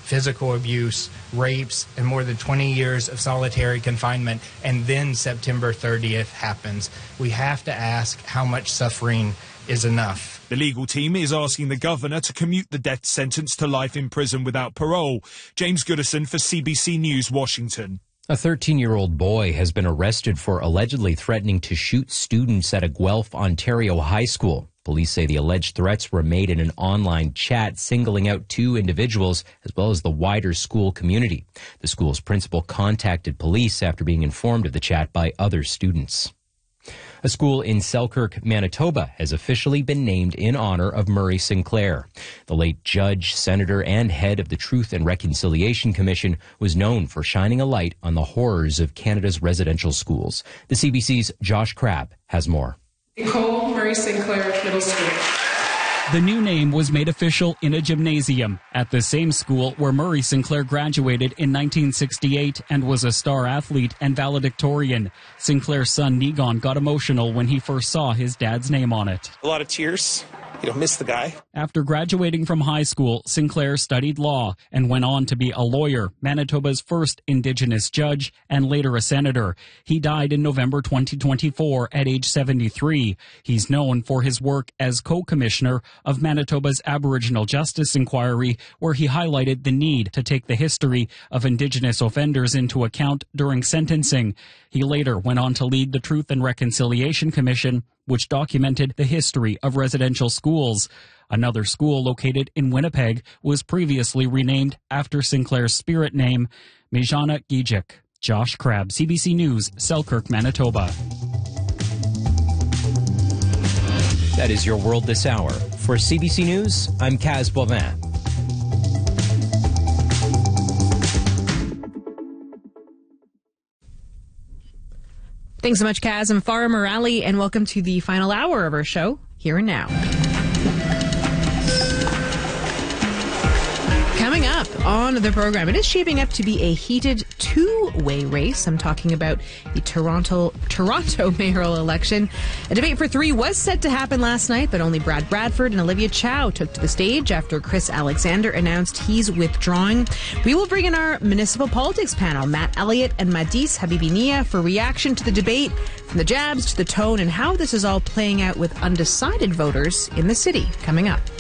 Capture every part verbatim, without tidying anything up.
physical abuse, rapes, and more than twenty years of solitary confinement, and then September thirtieth happens. We have to ask how much suffering is enough. The legal team is asking the governor to commute the death sentence to life in prison without parole. James Goodison for C B C News, Washington. A thirteen-year-old boy has been arrested for allegedly threatening to shoot students at a Guelph, Ontario high school. Police say the alleged threats were made in an online chat singling out two individuals as well as the wider school community. The school's principal contacted police after being informed of the chat by other students. A school in Selkirk, Manitoba has officially been named in honor of Murray Sinclair. The late judge, senator, and head of the Truth and Reconciliation Commission was known for shining a light on the horrors of Canada's residential schools. The C B C's Josh Crabb has more. Nicole Murray Sinclair Middle School. The new name was made official in a gymnasium at the same school where Murray Sinclair graduated in nineteen sixty-eight and was a star athlete and valedictorian. Sinclair's son Negon got emotional when he first saw his dad's name on it. A lot of tears. You know, miss the guy. After graduating from high school, Sinclair studied law and went on to be a lawyer, Manitoba's first Indigenous judge, and later a senator. He died in November twenty twenty-four at age seventy-three. He's known for his work as co-commissioner of Manitoba's Aboriginal Justice Inquiry, where he highlighted the need to take the history of Indigenous offenders into account during sentencing. He later went on to lead the Truth and Reconciliation Commission, which documented the history of residential schools. Another school located in Winnipeg was previously renamed after Sinclair's spirit name, Mijana Gijik. Josh Crabb, C B C News, Selkirk, Manitoba. That is your world this hour. For C B C News, I'm Kaz Bovin. Thanks so much, Kaz. I'm Farah Morali, and welcome to the final hour of our show, Here and Now. Coming up on the program, it is shaping up to be a heated two-way race. I'm talking about the Toronto Toronto mayoral election. A debate for three was set to happen last night, but only Brad Bradford and Olivia Chow took to the stage after Chris Alexander announced he's withdrawing. We will bring in our municipal politics panel, Matt Elliott and Madis Habibinia, for reaction to the debate, from the jabs to the tone, and how this is all playing out with undecided voters in the city. Coming up.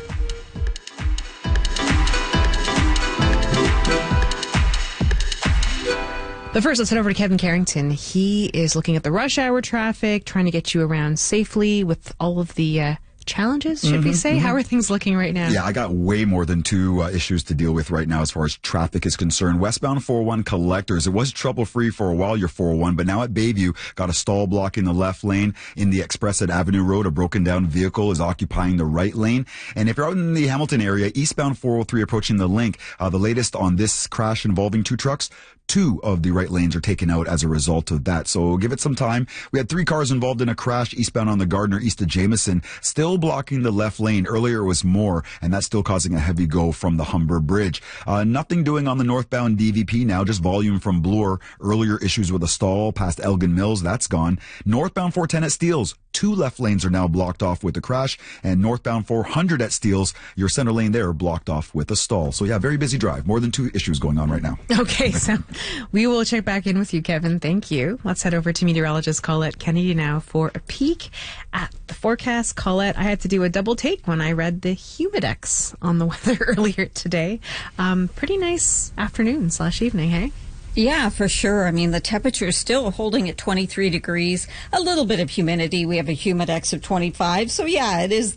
But first, let's head over to Kevin Carrington. He is looking at the rush hour traffic, trying to get you around safely with all of the uh, challenges, should mm-hmm, we say? Mm-hmm. How are things looking right now? Yeah, I got way more than two uh, issues to deal with right now as far as traffic is concerned. Westbound four oh one collectors, it was trouble-free for a while, your four oh one, but now at Bayview, got a stall block in the left lane. In the Express at Avenue Road, a broken-down vehicle is occupying the right lane. And if you're out in the Hamilton area, eastbound four oh three approaching the Link, uh, the latest on this crash involving two trucks, two of the right lanes are taken out as a result of that. So give it some time. We had three cars involved in a crash eastbound on the Gardner, east of Jameson, still blocking the left lane. Earlier it was more, and that's still causing a heavy go from the Humber Bridge. Uh, nothing doing on the northbound D V P now, just volume from Bloor. Earlier issues with a stall past Elgin Mills, that's gone. Northbound four ten at Steeles, two left lanes are now blocked off with the crash, and northbound four hundred at Steeles, your center lane there blocked off with a stall. So yeah, very busy drive. More than two issues going on right now. Okay, so we will check back in with you, Kevin. Thank you. Let's head over to meteorologist Colette Kennedy now for a peek at the forecast. Colette, I had to do a double take when I read the Humidex on the weather earlier today. Um, pretty nice afternoon slash evening, hey? Yeah, for sure. I mean, the temperature is still holding at twenty-three degrees, a little bit of humidity. We have a humidex of twenty-five. So, yeah, it is